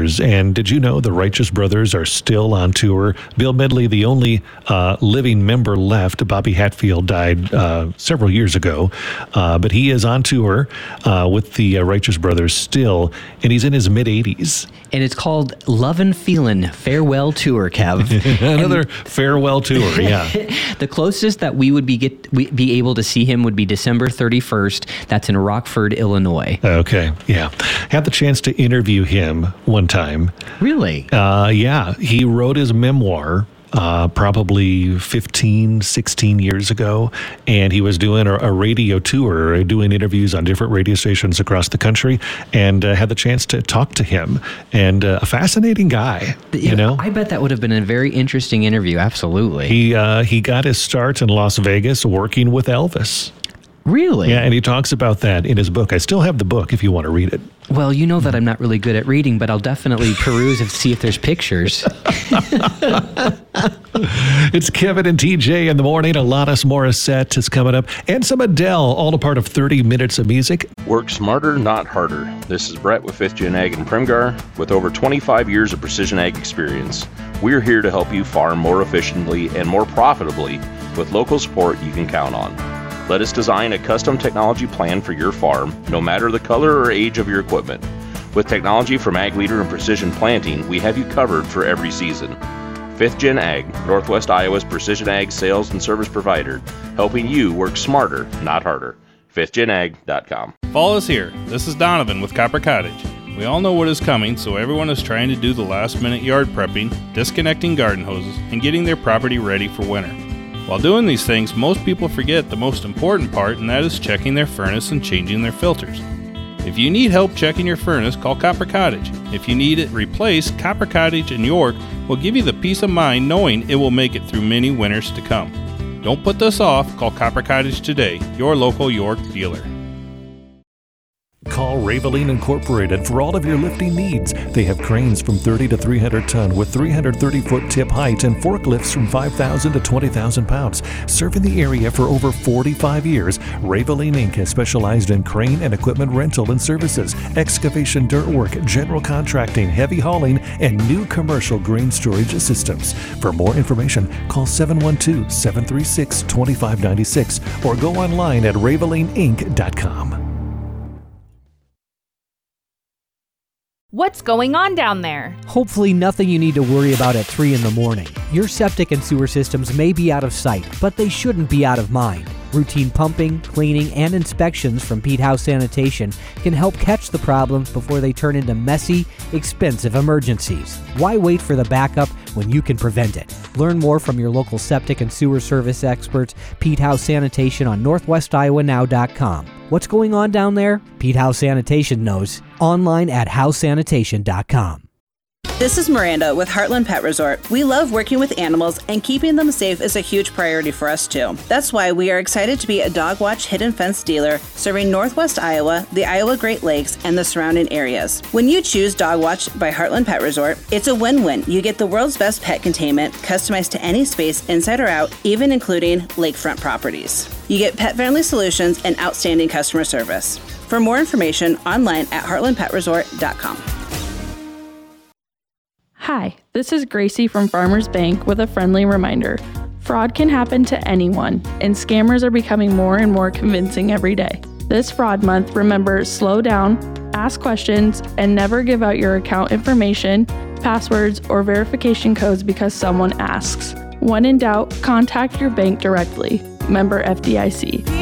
years. And did you know the Righteous Brothers are still on tour? Bill Medley, the only living member left. Bobby Hatfield died several years ago, but he is on tour with the Righteous Brothers still, and he's in his mid-80s. And it's called Lovin' Feelin' Farewell Tour, Kev. Another farewell tour, yeah. The closest that we would be able to see him would be December 31st. That's in Rockford, Illinois. Okay, yeah. Had the chance to interview him one time. Really? Yeah. He wrote his memoir probably 15, 16 years ago, and he was doing a radio tour, doing interviews on different radio stations across the country, and had the chance to talk to him. And a fascinating guy, you know? I bet that would have been a very interesting interview, absolutely. He got his start in Las Vegas working with Elvis. Really? Yeah, and he talks about that in his book. I still have the book if you want to read it. Well, you know that I'm not really good at reading, but I'll definitely peruse and see if there's pictures. It's Kevin and TJ in the morning. Alanis Morissette is coming up, and some Adele, all a part of 30 minutes of music. Work smarter, not harder. This is Brett with 5th Gen Ag in Primgar. With over 25 years of precision ag experience, we're here to help you farm more efficiently and more profitably with local support you can count on. Let us design a custom technology plan for your farm, no matter the color or age of your equipment. With technology from Ag Leader and Precision Planting, we have you covered for every season. 5th Gen Ag, Northwest Iowa's precision ag sales and service provider, helping you work smarter, not harder. 5thgenag.com. Fall is here. This is Donovan with Copper Cottage. We all know what is coming, so everyone is trying to do the last-minute yard prepping, disconnecting garden hoses, and getting their property ready for winter. While doing these things, most people forget the most important part, and that is checking their furnace and changing their filters. If you need help checking your furnace, call Copper Cottage. If you need it replaced, Copper Cottage in York will give you the peace of mind knowing it will make it through many winters to come. Don't put this off. Call Copper Cottage today, your local York dealer. Call Raveline Incorporated for all of your lifting needs. They have cranes from 30 to 300 ton with 330-foot tip height and forklifts from 5,000 to 20,000 pounds. Serving the area for over 45 years, Raveline Inc. has specialized in crane and equipment rental and services, excavation dirt work, general contracting, heavy hauling, and new commercial grain storage systems. For more information, call 712-736-2596 or go online at ravelineinc.com. What's going on down there? Hopefully nothing you need to worry about at 3 in the morning. Your septic and sewer systems may be out of sight, but they shouldn't be out of mind. Routine pumping, cleaning, and inspections from Pete House Sanitation can help catch the problems before they turn into messy, expensive emergencies. Why wait for the backup when you can prevent it? Learn more from your local septic and sewer service experts, Pete House Sanitation, on NorthwestIowaNow.com. What's going on down there? Pete House Sanitation knows. Online at housesanitation.com. This is Miranda with Heartland Pet Resort. We love working with animals, and keeping them safe is a huge priority for us too. That's why we are excited to be a Dog Watch Hidden Fence dealer serving Northwest Iowa, the Iowa Great Lakes, and the surrounding areas. When you choose Dog Watch by Heartland Pet Resort, it's a win-win. You get the world's best pet containment, customized to any space inside or out, even including lakefront properties. You get pet-friendly solutions and outstanding customer service. For more information, online at heartlandpetresort.com. Hi, this is Gracie from Farmers Bank with a friendly reminder. Fraud can happen to anyone, and scammers are becoming more and more convincing every day. This fraud month, remember, slow down, ask questions, and never give out your account information, passwords, or verification codes because someone asks. When in doubt, contact your bank directly. Member FDIC.